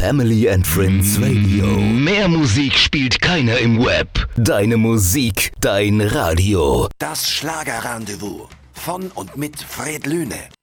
Family and Friends Radio. Mehr Musik spielt keiner im Web. Deine Musik, dein Radio. Das Schlagerrendezvous von und mit Fred Lüne.